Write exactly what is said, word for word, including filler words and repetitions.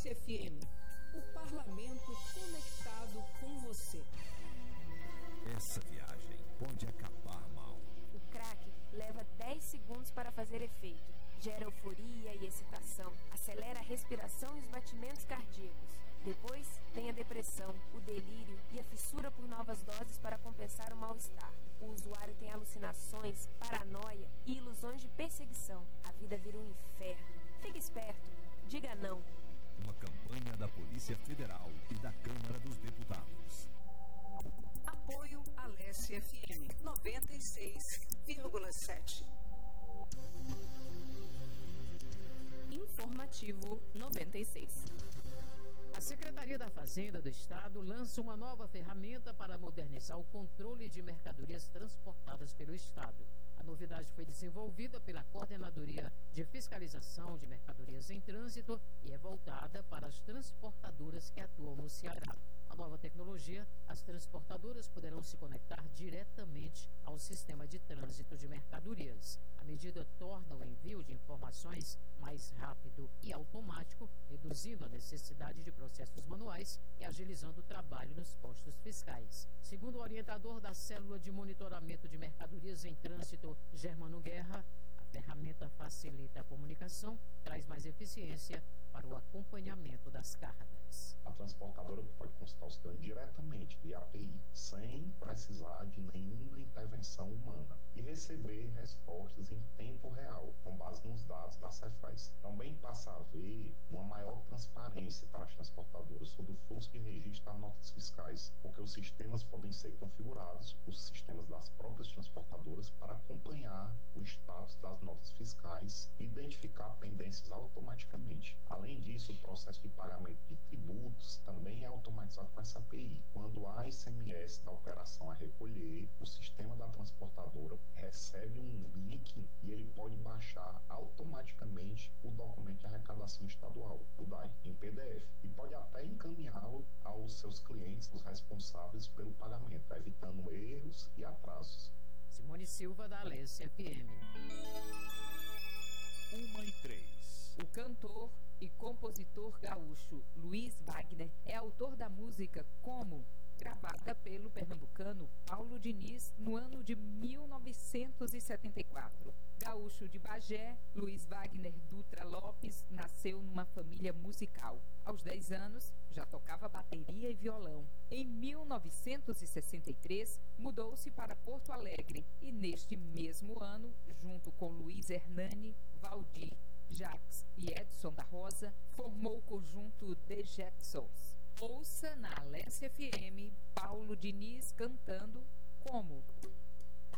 Alesse F M, o parlamento conectado com você. Essa viagem pode acabar mal. O crack leva dez segundos para fazer efeito. Gera euforia e excitação. Acelera a respiração e os batimentos cardíacos. Depois vem a depressão, o delírio e a fissura por novas doses para compensar o mal-estar. O usuário tem alucinações, paranoia e ilusões de perseguição. A vida vira um inferno. Fique esperto. Diga não. Uma campanha da Polícia Federal e da Câmara dos Deputados. Apoio Alesse F M noventa e seis vírgula sete. Informativo noventa e seis. A Secretaria da Fazenda do Estado lança uma nova ferramenta para modernizar o controle de mercadorias transportadas pelo Estado. A novidade foi desenvolvida pela Coordenadoria de Fiscalização de Mercadorias em Trânsito e é voltada para as transportadoras que atuam no Ceará. A nova tecnologia, as transportadoras poderão se conectar diretamente ao sistema de trânsito de mercadorias. A medida torna o envio de informações mais rápido e automático, reduzindo a necessidade de processos manuais e agilizando o trabalho nos postos fiscais. Segundo o orientador da Célula de Monitoramento de Mercadorias em Trânsito, Germano Guerra, a ferramenta facilita a comunicação, traz mais eficiência para o acompanhamento das cargas. A transportadora pode consultar o sistema diretamente via A P I, sem precisar de nenhuma intervenção humana, e receber respostas em tempo real, com base nos dados da Cefaz. Também passa a haver uma maior transparência para as transportadoras sobre o fluxo de registro das notas fiscais, porque os sistemas podem ser configurados, os sistemas das próprias transportadoras, para acompanhar o status das notas fiscais e identificar pendências automaticamente. Além disso, o processo de pagamento de tributos também é automatizado com essa A P I. Quando há I C M S da operação a recolher, o sistema da transportadora recebe um link e ele pode baixar automaticamente o documento de arrecadação estadual, o D A I, em P D F, e pode até encaminhá-lo aos seus clientes, os responsáveis pelo pagamento, evitando erros e atrasos. Simone Silva, da Alesse F M. Uma e três. O cantor e compositor gaúcho Luiz Wagner é autor da música Como, gravada pelo pernambucano Paulo Diniz no ano de mil novecentos e setenta e quatro. Gaúcho de Bagé, Luiz Wagner Dutra Lopes nasceu numa família musical. Aos dez anos, já tocava bateria e violão. Em mil novecentos e sessenta e três, mudou-se para Porto Alegre e, neste mesmo ano, junto com Luiz Hernani, Valdir, Jacques e Edson da Rosa, formou o conjunto The Jetsons. Ouça na Alesse F M Paulo Diniz cantando Como.